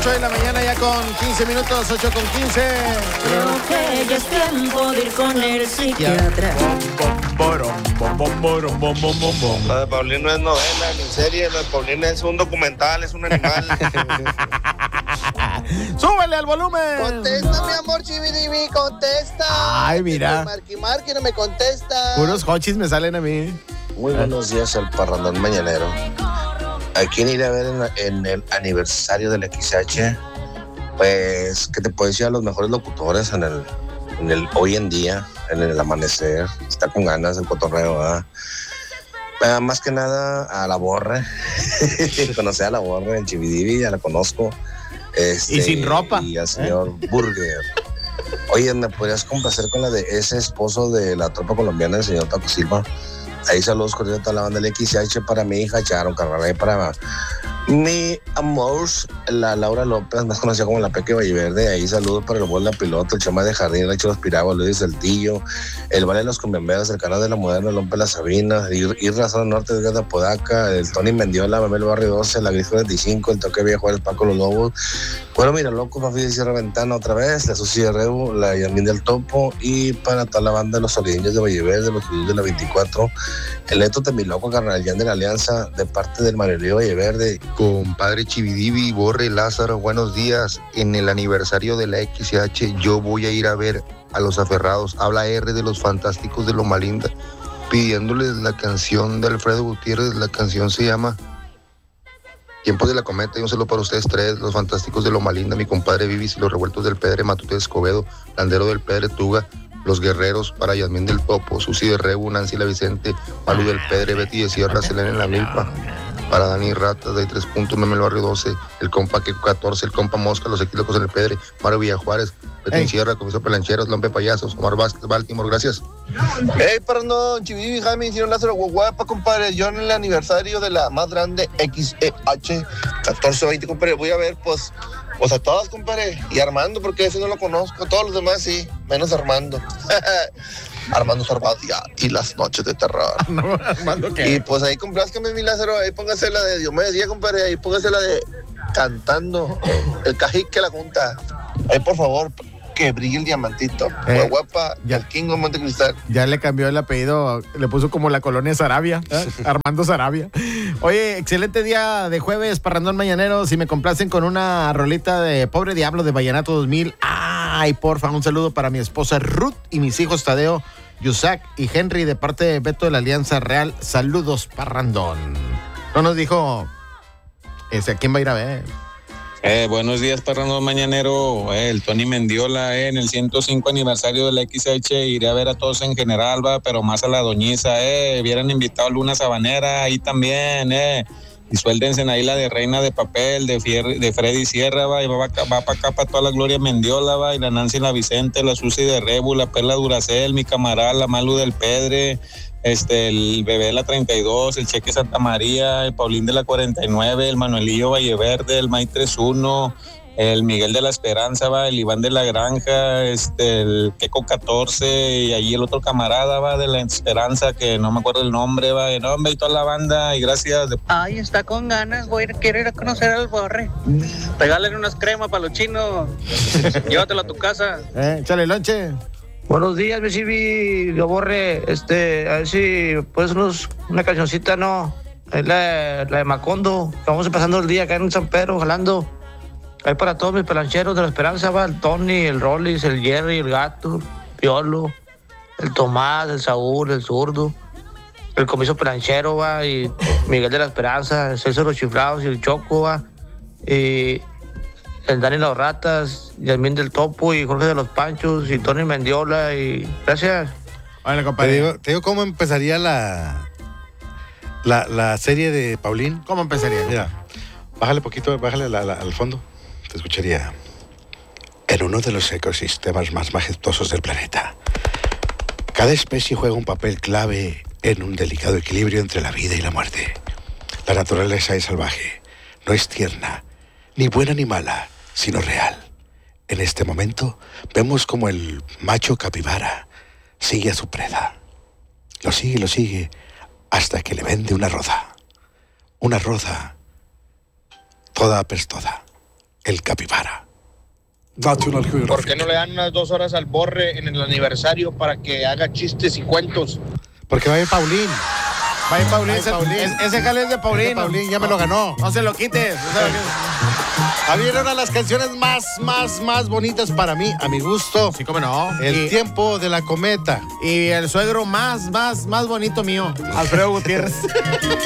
8 de la mañana ya con 15 minutos, 8 con 15. Creo que ya es tiempo de ir con el psiquiatra. Lo de Paulín no es novela ni serie, lo de Paulín es un documental, es un animal. ¡Súbele al volumen! Contesta, mi amor, Chividivi, contesta. Ay, mira. Marqui, no me contesta. Puros hochis me salen a mí. Muy buenos días al parrandón mañanero. ¿A quién ir a ver en el aniversario del XH? Pues, ¿qué te puedo decir? A los mejores locutores en el hoy en día, en el amanecer. Está con ganas el cotorreo, ¿verdad? Más que nada a la Borre. Conocí a la Borre en Chividivi, ya la conozco. Y sin ropa. Y al señor Burger. Oye, ¿me podrías complacer con la de ese esposo de la tropa colombiana, el señor Taco Silva? Ahí saludos cordiales a toda la banda del XH para mi hija Charon, carnal, para mi amor, la Laura López, más conocida como la Peque Valleverde. Ahí saludos para el vuelo de piloto, el Chama de Jardín, el Los Piragua, Luis Saltillo, el Vale de los Convemberos, el canal de la Moderna, el Lompe La Sabina, Irra Zona Norte de Gata Podaca, el Tony Mendiola, Mamel Barrio 12, la Gris 45, el Toque Viejo, el Paco Los Lobos. Bueno, mira, loco, Fafi de Sierra Ventana otra vez, la Susi de Rebu, la Yamín del Topo, y para toda la banda de los Solidillos de Valleverde, los Solidillos de la 24, el Neto Temiloco, carnal, Jan de la Alianza, de parte del Mario Valleverde. Compadre Chividivi, Borre, Lázaro, buenos días. En el aniversario de la XH yo voy a ir a ver a los aferrados. Habla R de los Fantásticos de Loma Linda, pidiéndoles la canción de Alfredo Gutiérrez. La canción se llama Tiempo de la Cometa. Y un saludo para ustedes tres, los Fantásticos de Loma Linda, mi compadre Vivis y los Revueltos del Pedre, Matute de Escobedo, Landero del Pedre, Tuga, los Guerreros, para Yasmín del Topo, Susi de Rebu, Nancy La Vicente, Malu del Pedre, Betty de Sierra, Selena en la Milpa, para Dani Ratas, de 3 puntos, Meme el Barrio 12, el compa que 14, el compa Mosca, los Equilocos en el Pedre, Mario Villajuárez, Betty Sierra, Comiso Pelancheros, Lompe Payasos, Omar Vázquez, Baltimore, gracias. Hey, perdón, Chividivi, Jaime, hicieron Lázaro, guapa, compadre. Yo en el aniversario de la más grande XEH 1420, compadre, voy a ver, pues a todas, compadre. Y Armando, porque ese no lo conozco. Todos los demás sí, menos Armando. Armando Sarvadia y las noches de terror. No, Armando, ¿qué? Y pues ahí complázcame, mi Lázaro. Ahí póngase la de Diomedes Díaz, compadre. Ahí póngase la de Cantando el Cajique la Junta. Ahí, por favor, que brille el diamantito. Guapa, ya. El King of Montecristal. Ya le cambió el apellido, le puso como la colonia Sarabia, Armando Sarabia. Oye, excelente día de jueves, parrandón mañanero. Si me complacen con una rolita de Pobre Diablo de Vallenato 2000. Ay, porfa, un saludo para mi esposa Ruth y mis hijos Tadeo, Yusak y Henry de parte de Beto de la Alianza Real. Saludos, parrandón. No nos dijo ¿a quién va a ir a ver? Buenos días, parrandón mañanero. El Tony Mendiola, en el 105 aniversario de la XH, iré a ver a todos en general, va, pero más a la doñiza, hubieran invitado a Luna Sabanera ahí también, y suéltense ahí la de Reina de Papel, de Freddy Sierra, va, y va para acá para toda la Gloria Mendiola, va, y la Nancy La Vicente, la Susi de Rebu, la Perla Duracel, mi camarada, la Malu del Pedre, el Bebé de la 32, el Cheque Santa María, el Paulín de la 49, el Manuelillo Valleverde, el May 31, el Miguel de la Esperanza, va, el Iván de la Granja, el Queco 14, y allí el otro camarada, va, de la Esperanza, que no me acuerdo el nombre, va, y nombre y toda la banda, y gracias. Ay, está con ganas, quiero ir a conocer al Borre. Regálale unas cremas para los chinos, llévatelo a tu casa. Échale lonche. Buenos días, mi Civi, yo Borre, a ver si puedes una cancioncita, ¿no? Es la de Macondo, que vamos pasando el día acá en San Pedro, jalando. Ahí para todos mis pelancheros de la Esperanza, va, el Tony, el Rollis, el Jerry, el Gato, el Piolo, el Tomás, el Saúl, el Zurdo, el Comiso Pelanchero, va, y Miguel de la Esperanza, el Celso de los Chiflados y el Choco, va, y el Dani Las Ratas, Yasmín del Topo y Jorge de los Panchos y Tony Mendiola, y gracias. Hola, compadre. Te digo cómo empezaría la serie de Paulín. ¿Cómo empezaría? Mira, bájale poquito, bájale al fondo. Te escucharía. En uno de los ecosistemas más majestuosos del planeta, cada especie juega un papel clave en un delicado equilibrio entre la vida y la muerte. La naturaleza es salvaje, no es tierna, ni buena ni mala, sino real. En este momento vemos como el macho capibara sigue a su preda. Lo sigue, hasta que le vende una roza. Una roza toda apestosa. el capibara. National Geographic. ¿Por qué no le dan unas 2 horas al Borre en el aniversario para que haga chistes y cuentos? Porque va a ir Paulín. Vaya Paulín, Ay, Paulín. ese jale es de Paulín. Paulín ya me lo ganó. No se lo quites. Había una de las canciones más bonitas para mí, a mi gusto. Sí, cómo no. El tiempo de la cometa. Y el suegro más bonito mío, Alfredo Gutiérrez.